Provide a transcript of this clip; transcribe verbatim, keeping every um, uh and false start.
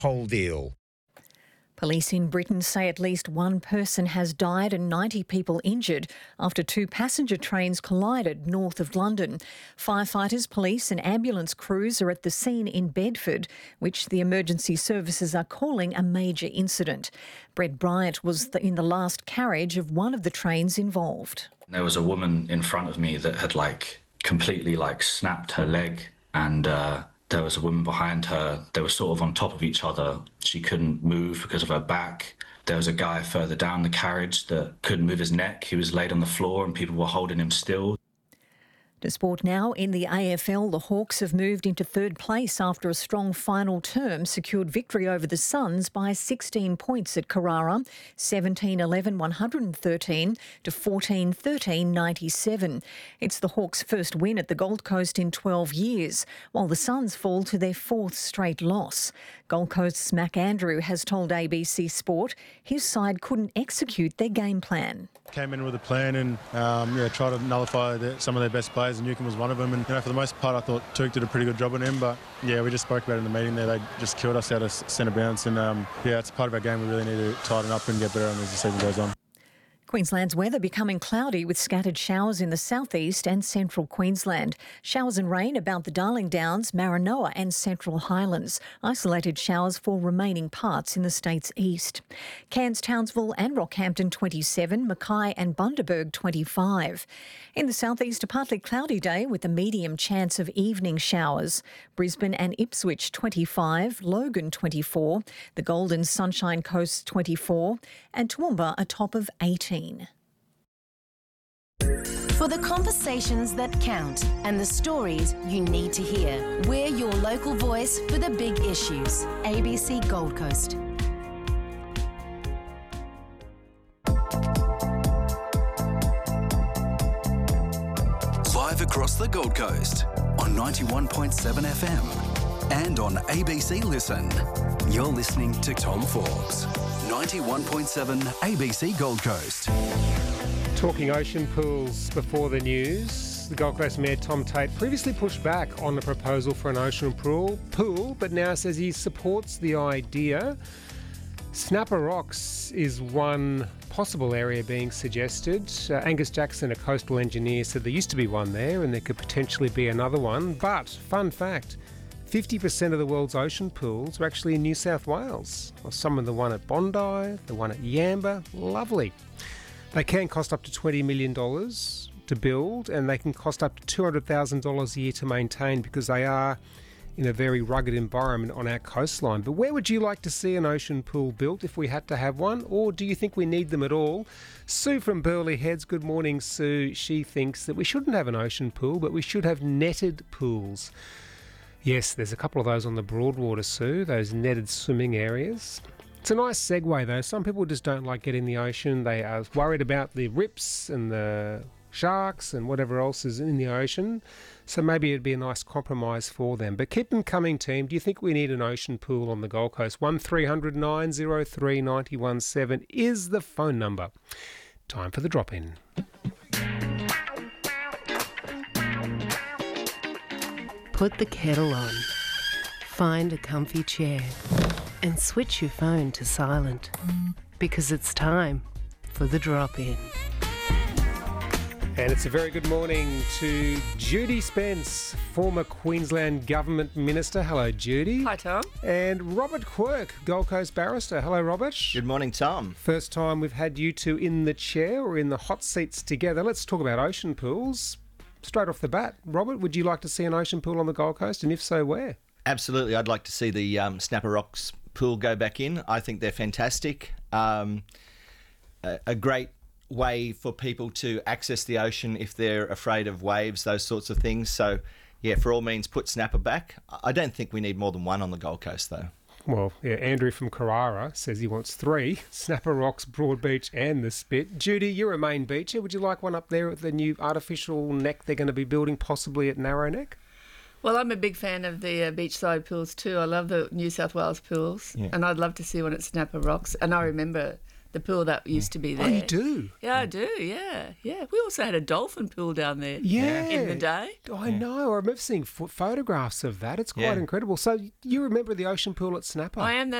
whole deal. Police in Britain say at least one person has died and ninety people injured after two passenger trains collided north of London. Firefighters, police and ambulance crews are at the scene in Bedford, which the emergency services are calling a major incident. Brett Bryant was in the last carriage of one of the trains involved. There was a woman in front of me that had like completely like snapped her leg, and uh there was a woman behind her. They were sort of on top of each other. She couldn't move because of her back. There was a guy further down the carriage that couldn't move his neck. He was laid on the floor and people were holding him still. To sport now. In the A F L, the Hawks have moved into third place after a strong final term secured victory over the Suns by sixteen points at Carrara, seventeen eleven one hundred thirteen to fourteen thirteen ninety-seven. It's the Hawks' first win at the Gold Coast in twelve years, while the Suns fall to their fourth straight loss. Gold Coast's Mac Andrew has told A B C Sport his side couldn't execute their game plan. Came in with a plan and um, yeah, tried to nullify the, some of their best players, and Newcombe was one of them. And you know, for the most part, I thought Took did a pretty good job on him. But yeah, we just spoke about it in the meeting there. They just killed us out of centre bounce, and um, yeah, it's part of our game. We really need to tighten up and get better as the season goes on. Queensland's weather becoming cloudy with scattered showers in the southeast and central Queensland. Showers and rain about the Darling Downs, Maranoa and Central Highlands. Isolated showers for remaining parts in the state's east. Cairns, Townsville and Rockhampton twenty-seven, Mackay and Bundaberg twenty-five. In the southeast, a partly cloudy day with a medium chance of evening showers. Brisbane and Ipswich twenty-five, Logan twenty-four, the Golden Sunshine Coast twenty-four and Toowoomba a top of eighteen. For the conversations that count and the stories you need to hear, we're your local voice for the big issues. A B C Gold Coast. Live across the Gold Coast on ninety-one point seven F M and on A B C Listen. You're listening to Tom Forbes. ninety-one point seven A B C Gold Coast. Talking ocean pools before the news, the Gold Coast Mayor Tom Tate previously pushed back on the proposal for an ocean pool, pool, but now says he supports the idea. Snapper Rocks is one possible area being suggested. Uh, Angus Jackson, a coastal engineer, said there used to be one there and there could potentially be another one. But, fun fact, fifty percent of the world's ocean pools are actually in New South Wales. Well, some of the one at Bondi, the one at Yamba, lovely. They can cost up to twenty million dollars to build, and they can cost up to two hundred thousand dollars a year to maintain because they are in a very rugged environment on our coastline. But where would you like to see an ocean pool built if we had to have one, or do you think we need them at all? Sue from Burleigh Heads, good morning, Sue. She thinks that we shouldn't have an ocean pool, but we should have netted pools. Yes, there's a couple of those on the Broadwater, Sue, those netted swimming areas. It's a nice segue, though. Some people just don't like getting in the ocean. They are worried about the rips and the sharks and whatever else is in the ocean. So maybe it'd be a nice compromise for them. But keep them coming, team. Do you think we need an ocean pool on the Gold Coast? one three hundred nine oh three nine one seven is the phone number. Time for the drop-in. Put the kettle on. Find a comfy chair. And switch your phone to silent, because it's time for the drop-in. And it's a very good morning to Judy Spence, former Queensland Government Minister. Hello, Judy. Hi, Tom. And Robert Quirk, Gold Coast barrister. Hello, Robert. Good morning, Tom. First time we've had you two in the chair or in the hot seats together. Let's talk about ocean pools. Straight off the bat, Robert, would you like to see an ocean pool on the Gold Coast, and if so, where? Absolutely. I'd like to see the um, Snapper Rocks pool go back in. I think they're fantastic. Um, a, a great way for people to access the ocean if they're afraid of waves, those sorts of things. So, yeah, for all means, put Snapper back. I don't think we need more than one on the Gold Coast, though. Well, yeah, Andrew from Carrara says he wants three, Snapper Rocks, Broadbeach and the Spit. Judy, you're a main beacher. Would you like one up there at the new artificial neck they're going to be building, possibly at Narrow Neck? Well, I'm a big fan of the uh, beachside pools too. I love the New South Wales pools, yeah. And I'd love to see one at Snapper Rocks. And I remember the pool that used to be there. Oh, you do? Yeah, I do. Yeah, yeah. We also had a dolphin pool down there. Yeah. In the day. I know. I remember seeing ph- photographs of that. It's quite Yeah. incredible. So you remember the ocean pool at Snapper? I am